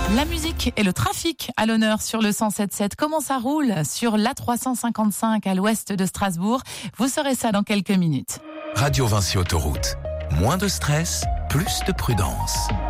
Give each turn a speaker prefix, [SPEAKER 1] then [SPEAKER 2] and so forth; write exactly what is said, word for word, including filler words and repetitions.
[SPEAKER 1] La musique et le trafic à l'honneur sur le cent sept sept. Comment ça roule sur l'A trois cent cinquante-cinq à l'ouest de Strasbourg? Vous saurez ça dans quelques minutes.
[SPEAKER 2] Radio Vinci Autoroute. Moins de stress, plus de prudence.